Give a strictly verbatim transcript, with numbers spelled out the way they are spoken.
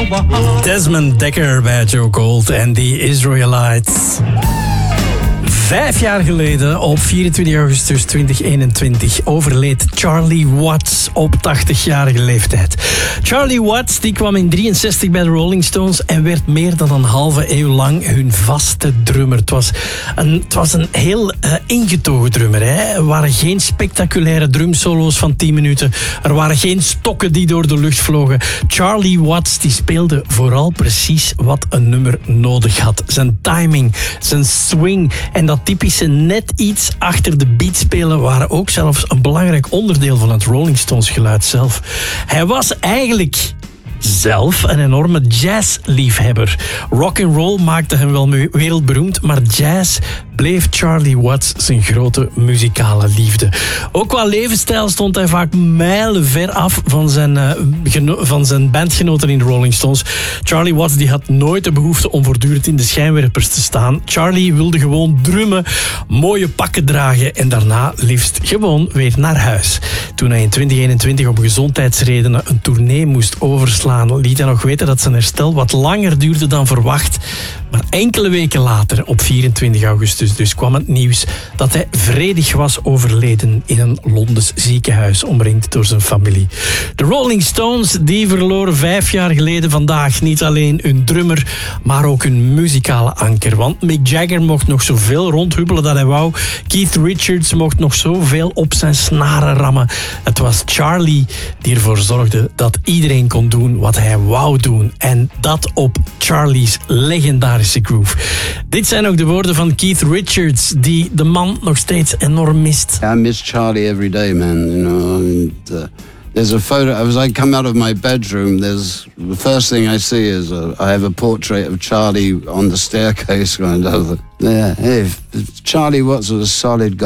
Desmond Dekker bij Joe Gold en The Israelites. Vijf jaar geleden, op vierentwintig augustus tweeduizend eenentwintig, overleed Charlie Watts op tachtigjarige leeftijd. Charlie Watts die kwam in drieënzestig bij de Rolling Stones en werd meer dan een halve eeuw lang hun vaste drummer. Het was een, het was een heel uh, ingetogen drummer. Hè. Er waren geen spectaculaire drumsolo's van tien minuten. Er waren geen stokken die door de lucht vlogen. Charlie Watts die speelde vooral precies wat een nummer nodig had. Zijn timing, zijn swing en dat typische net iets achter de beat spelen waren ook zelfs een belangrijk onderdeel van het Rolling Stones geluid zelf. Hij was eigenlijk zelf een enorme jazzliefhebber. Rock and roll maakte hem wel wereldberoemd, maar jazz bleef Charlie Watts zijn grote muzikale liefde. Ook qua levensstijl stond hij vaak mijlen ver af van zijn, uh, geno- van zijn bandgenoten in de Rolling Stones. Charlie Watts die had nooit de behoefte om voortdurend in de schijnwerpers te staan. Charlie wilde gewoon drummen, mooie pakken dragen en daarna liefst gewoon weer naar huis. Toen hij in twintig eenentwintig om gezondheidsredenen een tournee moest overslaan, liet hij nog weten dat zijn herstel wat langer duurde dan verwacht. Maar enkele weken later, op vierentwintig augustus dus, kwam het nieuws dat hij vredig was overleden in een Londens ziekenhuis, omringd door zijn familie. De Rolling Stones die verloren vijf jaar geleden vandaag niet alleen hun drummer, maar ook hun muzikale anker. Want Mick Jagger mocht nog zoveel rondhuppelen dat hij wou. Keith Richards mocht nog zoveel op zijn snaren rammen. Het was Charlie die ervoor zorgde dat iedereen kon doen wat hij wou doen. En dat op Charlie's legendarische groove. Dit zijn ook de woorden van Keith Richards, die de man nog steeds enorm mist. I miss Charlie every day, man. You know, and, uh, there's a photo. As I come out of my bedroom, there's the first thing I see is a, I have a portrait of Charlie on the staircase going over. Yeah, hey, Charlie Watts was a solid guy.